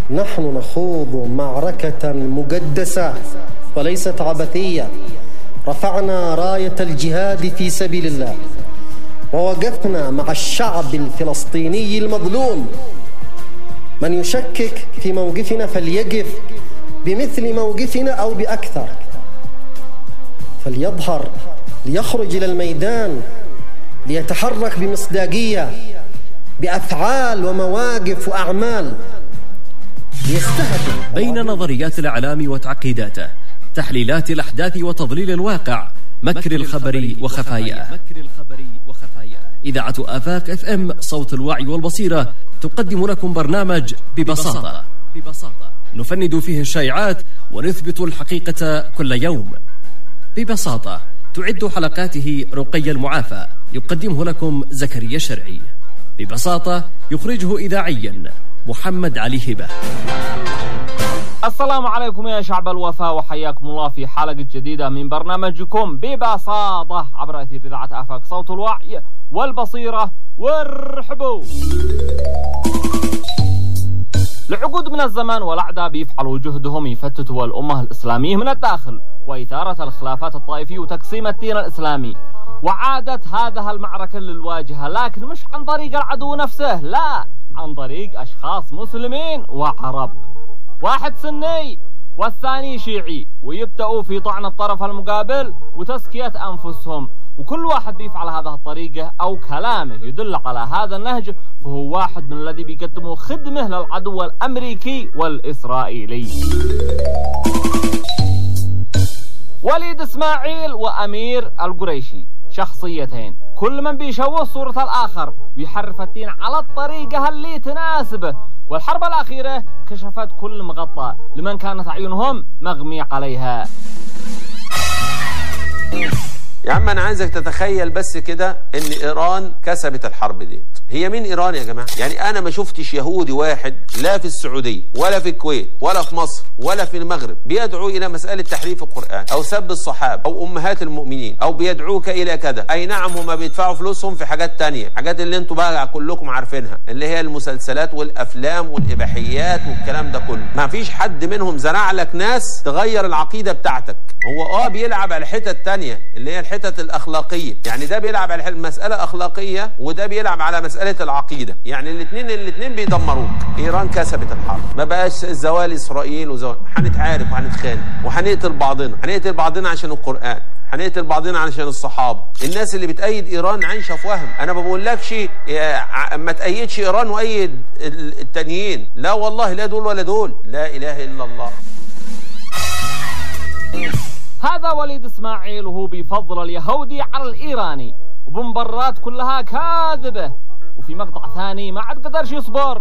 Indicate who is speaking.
Speaker 1: نحن نخوض معركة مقدسة وليست عبثية. رفعنا راية الجهاد في سبيل الله، ووقفنا مع الشعب الفلسطيني المظلوم. من يشكك في موقفنا فليقف بمثل موقفنا أو بأكثر، فليظهر ليخرج إلى الميدان ليتحرك بمصداقية بأفعال ومواقف وأعمال ليستهدف.
Speaker 2: بين نظريات الإعلام وتعقيداته، تحليلات الأحداث وتضليل الواقع، مكر الخبر وخفاياه. إذاعة آفاق FM صوت الوعي والبصيرة تقدم لكم برنامج ببساطة. نفند فيه الشائعات ونثبت الحقيقة كل يوم. ببساطة تعد حلقاته رقي المعافى، يقدمه لكم زكريا شرعي. ببساطة يخرجه إذاعيا محمد علي هبة.
Speaker 3: السلام عليكم يا شعب الوفاء، وحياكم الله في حلقة جديدة من برنامجكم ببساطة عبر أثير إذاعة آفاق صوت الوعي والبصيرة. وارحبوا. لعقود من الزمان والأعداء بيفعلوا جهدهم يفتتوا الأمة الإسلامية من الداخل، وإثارة الخلافات الطائفية وتقسيم الدين الإسلامي. وعادت هذه المعركة للواجهة، لكن مش عن طريق العدو نفسه، لا، عن طريق أشخاص مسلمين وعرب، واحد سني والثاني شيعي، ويبدأوا في طعن الطرف المقابل وتزكية أنفسهم. وكل واحد بيفعل هذه الطريقة أو كلامه يدل على هذا النهج، فهو واحد من الذي بيقدموا خدمة للعدو الأمريكي والإسرائيلي. وليد إسماعيل وأمير القريشي، شخصيتين كل من بيشوه صورة الآخر ويحرف الدين على الطريقة اللي تناسبه. والحرب الأخيرة كشفت كل مغطى لمن كانت أعينهم مغمية عليها.
Speaker 4: يا عم أنا عايزك تتخيل بس كده إن إيران كسبت الحرب دي. هي مين إيران يا جماعة؟ يعني أنا ما شفتش يهودي واحد لا في السعودية ولا في الكويت ولا في مصر ولا في المغرب بيدعو إلى مسألة تحريف القرآن أو سب الصحابة أو أمهات المؤمنين أو بيدعوك إلى كذا. أي نعم هما بيدفعوا فلوسهم في حاجات تانية، حاجات اللي انتوا بقى كلكم عارفينها، اللي هي المسلسلات والأفلام والإباحيات والكلام ده كله. ما فيش حد منهم زرع لك ناس تغير العقيدة بتاعتك. هو بيلعب على الحتة التانية اللي هي الحتة الأخلاقية، يعني ده بيلعب على مسألة أخلاقية وده بيلعب على مسألة العقيدة. يعني الاثنين بيدمروك. إيران كسبت الحرب، ما بقاش زوال إسرائيل وزوال، هنتعارك وهنتخانق وهنقتل بعضنا عشان القرآن، هنقتل بعضنا علشان الصحابة. الناس اللي بتأيد إيران عايشة في وهم. أنا ما بقولكش ما تأيدش إيران وأيد التانيين، لا والله، لا دول ولا دول، لا إله إلا الله.
Speaker 3: هذا وليد إسماعيل وهو بيفضل اليهودي على الإيراني، وبمبرات كلها كاذبة. وفي مقطع ثاني ما عاد قدرش يصبر